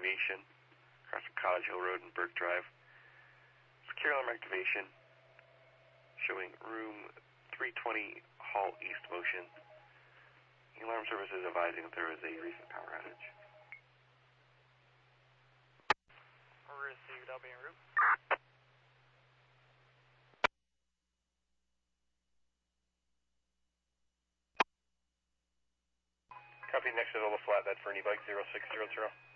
activation across Cottage Hill Road and Burke Drive. Secure alarm activation showing room 320 Hall East motion. The alarm service is advising that there is a recent power outage. Received, I'll be en route. Copy, next is Ola Flatbed for any bike 0600.